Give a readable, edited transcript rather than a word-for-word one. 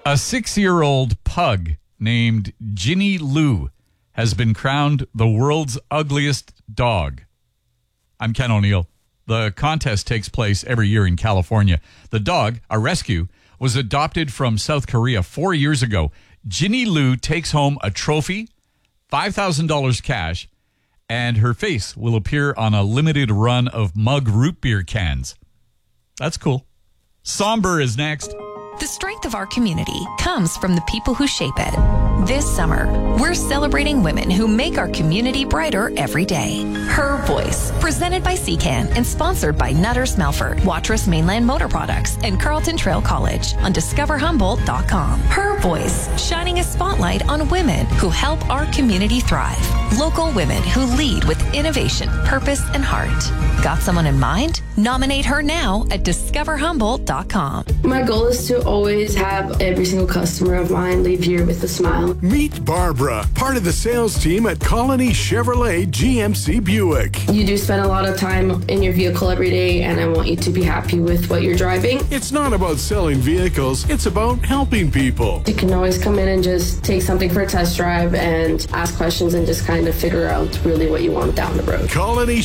A 6-year-old pug named Ginny Lou has been crowned the world's ugliest dog. I'm Ken O'Neill. The contest takes place every year in California. The dog, a rescue, was adopted from South Korea 4 years ago. Ginny Lou takes home a trophy, $5,000 cash, and her face will appear on a limited run of mug root beer cans. That's cool. Somber is next. The strength of our community comes from the people who shape it. This summer, we're celebrating women who make our community brighter every day. Her Voice, presented by CCAN and sponsored by Nutters Melford, Watrous Mainland Motor Products, and Carleton Trail College on discoverhumboldt.com. Her Voice, shining a spotlight on women who help our community thrive. Local women who lead with innovation, purpose, and heart. Got someone in mind? Nominate her now at discoverhumboldt.com. My goal is to always have every single customer of mine leave here with a smile. Meet Barbara, part of the sales team at Colony Chevrolet GMC Buick. You do spend a lot of time in your vehicle every day, and I want you to be happy with what you're driving. It's not about selling vehicles, it's about helping people. You can always come in and just take something for a test drive and ask questions and just kind of figure out really what you want down the road. Colony